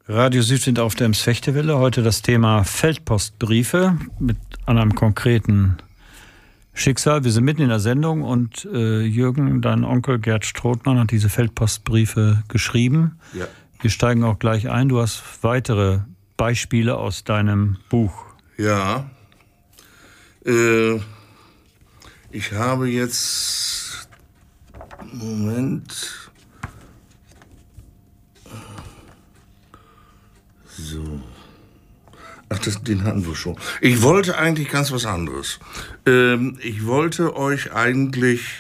Radio Südwind auf der Ems-Fechtewelle. Heute das Thema Feldpostbriefe mit einem konkreten Schicksal. Wir sind mitten in der Sendung und Jürgen, dein Onkel Gerd Strothmann, hat diese Feldpostbriefe geschrieben. Ja. Wir steigen auch gleich ein. Du hast weitere Beispiele aus deinem Buch. Ja. Ich habe jetzt... Moment... So. Ach, den hatten wir schon. Ich wollte eigentlich ganz was anderes. Ich wollte euch eigentlich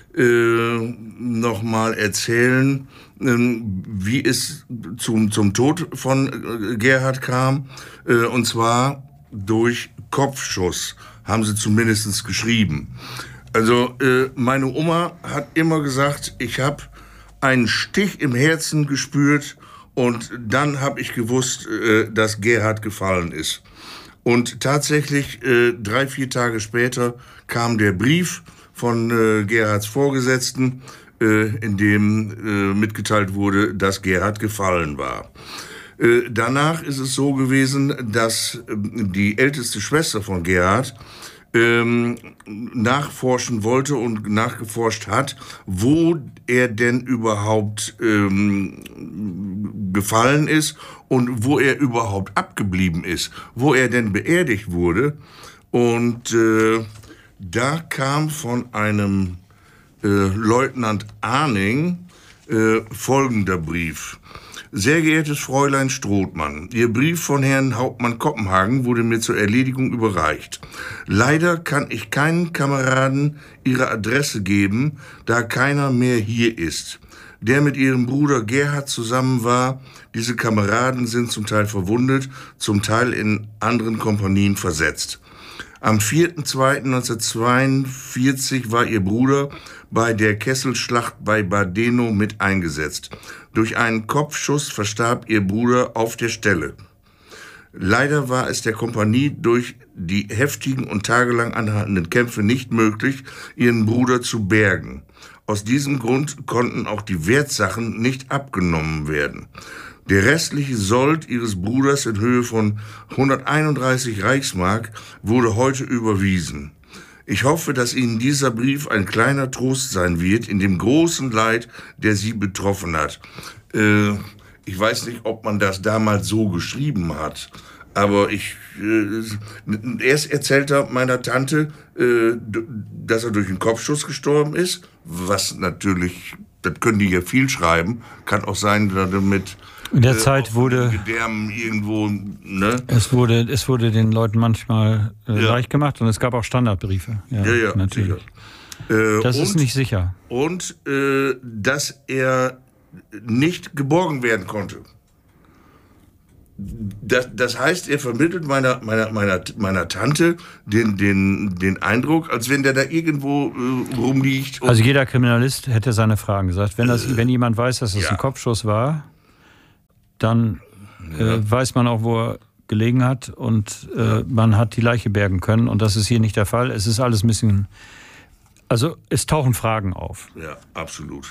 noch mal erzählen, wie es zum Tod von Gerhard kam. Und zwar durch Kopfschuss, haben sie zumindest geschrieben. Also meine Oma hat immer gesagt, ich habe einen Stich im Herzen gespürt. Und dann habe ich gewusst, dass Gerhard gefallen ist. Und tatsächlich 3-4 Tage später kam der Brief von Gerhards Vorgesetzten, in dem mitgeteilt wurde, dass Gerhard gefallen war. Danach ist es so gewesen, dass die älteste Schwester von Gerhard nachforschen wollte und nachgeforscht hat, wo er denn überhaupt gefallen ist und wo er überhaupt abgeblieben ist, wo er denn beerdigt wurde. Und da kam von einem Leutnant Arning folgender Brief. Sehr geehrtes Fräulein Strothmann, Ihr Brief von Herrn Hauptmann Koppenhagen wurde mir zur Erledigung überreicht. Leider kann ich keinen Kameraden Ihre Adresse geben, da keiner mehr hier ist, der mit Ihrem Bruder Gerhard zusammen war. Diese Kameraden sind zum Teil verwundet, zum Teil in anderen Kompanien versetzt. Am 4.2.1942 war Ihr Bruder bei der Kesselschlacht bei Badeno mit eingesetzt. Durch einen Kopfschuss verstarb Ihr Bruder auf der Stelle. Leider war es der Kompanie durch die heftigen und tagelang anhaltenden Kämpfe nicht möglich, Ihren Bruder zu bergen. Aus diesem Grund konnten auch die Wertsachen nicht abgenommen werden. Der restliche Sold Ihres Bruders in Höhe von 131 Reichsmark wurde heute überwiesen. Ich hoffe, dass Ihnen dieser Brief ein kleiner Trost sein wird in dem großen Leid, der Sie betroffen hat. Ich weiß nicht, ob man das damals so geschrieben hat, aber erst erzählt er meiner Tante, dass er durch einen Kopfschuss gestorben ist, was natürlich, das können die ja viel schreiben, kann auch sein, dass er mit in der Zeit wurde Gedärmen irgendwo, ne? Es wurde den Leuten manchmal leicht gemacht und es gab auch Standardbriefe. Ja, natürlich. Das ist nicht sicher. Und dass er nicht geborgen werden konnte. Das heißt, er vermittelt meiner Tante den Eindruck, als wenn der da irgendwo rumliegt. Also jeder Kriminalist hätte seine Fragen gesagt. Wenn jemand weiß, dass es ein Kopfschuss war, dann weiß man auch, wo er gelegen hat und man hat die Leiche bergen können. Und das ist hier nicht der Fall. Es ist alles ein bisschen... Also es tauchen Fragen auf. Ja, absolut.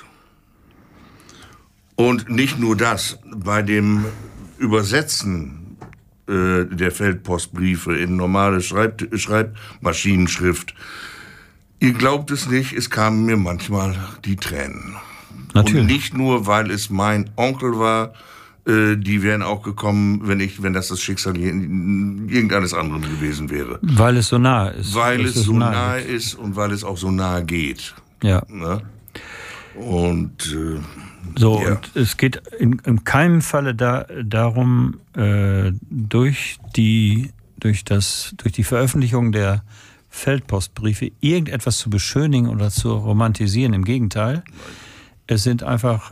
Und nicht nur das. Bei dem Übersetzen der Feldpostbriefe in normale Schreibmaschinenschrift, ihr glaubt es nicht, es kamen mir manchmal die Tränen. Natürlich. Und nicht nur, weil es mein Onkel war, die wären auch gekommen, wenn das Schicksal irgendeines anderen gewesen wäre. Weil es so nah ist. Weil es so nahe ist und weil es auch so nahe geht. Ja. Ne? Und und es geht in keinem Falle darum, durch die Veröffentlichung der Feldpostbriefe irgendetwas zu beschönigen oder zu romantisieren. Im Gegenteil. Es sind einfach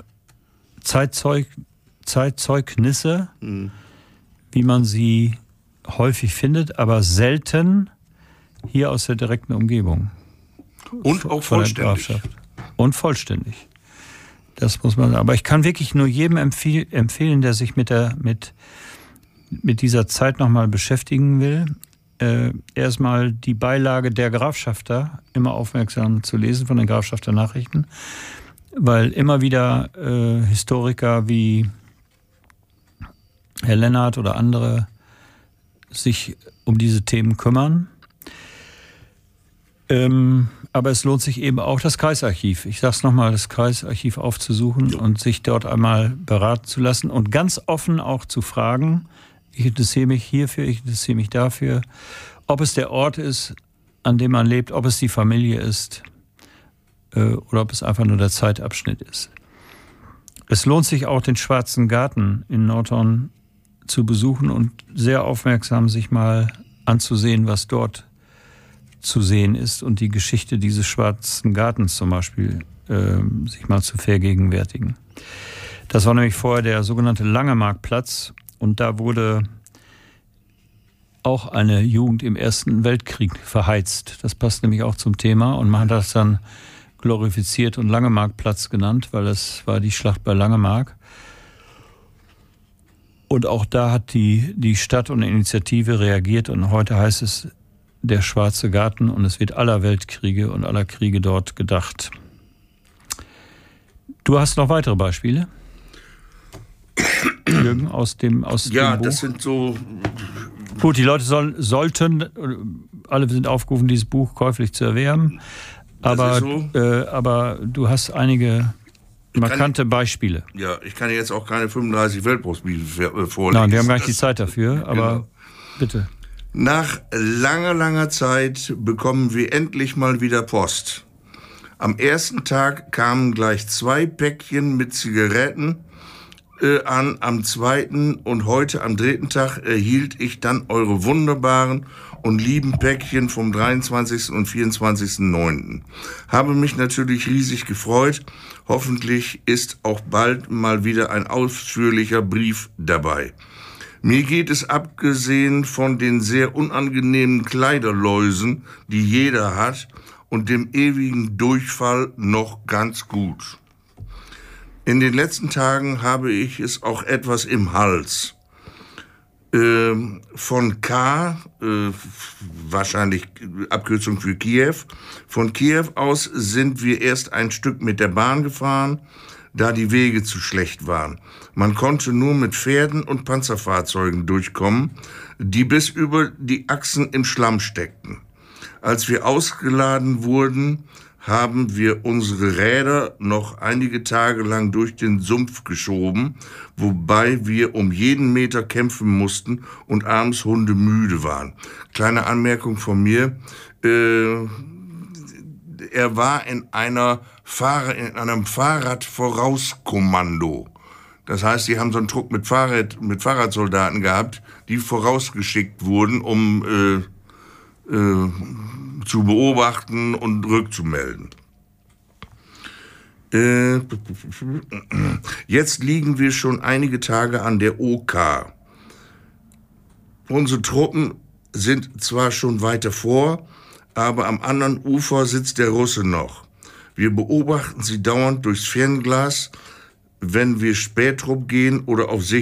Zeitzeugnisse, wie man sie häufig findet, aber selten hier aus der direkten Umgebung. Und auch vollständig. Und vollständig. Das muss man sagen. Aber ich kann wirklich nur jedem empfehlen, der sich mit dieser Zeit nochmal beschäftigen will, erstmal die Beilage der Grafschafter immer aufmerksam zu lesen von den Grafschafter Nachrichten, weil immer wieder Historiker wie Herr Lennart oder andere sich um diese Themen kümmern. Aber es lohnt sich eben auch, das Kreisarchiv, ich sage es nochmal, das Kreisarchiv aufzusuchen und sich dort einmal beraten zu lassen und ganz offen auch zu fragen, ich interessiere mich hierfür, ich interessiere mich dafür, ob es der Ort ist, an dem man lebt, ob es die Familie ist oder ob es einfach nur der Zeitabschnitt ist. Es lohnt sich auch, den Schwarzen Garten in Nordhorn zu besuchen und sehr aufmerksam sich mal anzusehen, was dort zu sehen ist und die Geschichte dieses Schwarzen Gartens zum Beispiel sich mal zu vergegenwärtigen. Das war nämlich vorher der sogenannte Langemarktplatz und da wurde auch eine Jugend im Ersten Weltkrieg verheizt. Das passt nämlich auch zum Thema und man hat das dann glorifiziert und Langemarktplatz genannt, weil das war die Schlacht bei Langemark. Und auch da hat die Stadt und die Initiative reagiert und heute heißt es der Schwarze Garten und es wird aller Weltkriege und aller Kriege dort gedacht. Du hast noch weitere Beispiele? Jürgen, aus dem Buch? Ja, das sind so... Gut, die Leute sollten, alle sind aufgerufen, dieses Buch käuflich zu erwerben, aber, so. Aber du hast einige markante Beispiele. Ja, ich kann jetzt auch keine 35 Weltbrustbriefe vorlesen. Nein, wir haben gar nicht die Zeit dafür, aber genau. Bitte. Nach langer Zeit bekommen wir endlich mal wieder Post. Am ersten Tag kamen gleich 2 Päckchen mit Zigaretten an, am zweiten und heute am 3. Tag erhielt ich dann eure wunderbaren und lieben Päckchen vom 23. und 24.09. Habe mich natürlich riesig gefreut. Hoffentlich ist auch bald mal wieder ein ausführlicher Brief dabei. Mir geht es abgesehen von den sehr unangenehmen Kleiderläusen, die jeder hat, und dem ewigen Durchfall noch ganz gut. In den letzten Tagen habe ich es auch etwas im Hals. Von K, wahrscheinlich Abkürzung für Kiew, von Kiew aus sind wir erst ein Stück mit der Bahn gefahren, da die Wege zu schlecht waren. Man konnte nur mit Pferden und Panzerfahrzeugen durchkommen, die bis über die Achsen im Schlamm steckten. Als wir ausgeladen wurden, haben wir unsere Räder noch einige Tage lang durch den Sumpf geschoben, wobei wir um jeden Meter kämpfen mussten und abends hundemüde waren. Kleine Anmerkung von mir, er war in einem Fahrradvorauskommando. Das heißt, sie haben so einen Trupp mit Fahrradsoldaten gehabt, die vorausgeschickt wurden, um zu beobachten und rückzumelden. Jetzt liegen wir schon einige Tage an der OK. Unsere Truppen sind zwar schon weiter vor, aber am anderen Ufer sitzt der Russe noch. Wir beobachten sie dauernd durchs Fernglas, wenn wir Spähtrupp gehen oder auf Sicht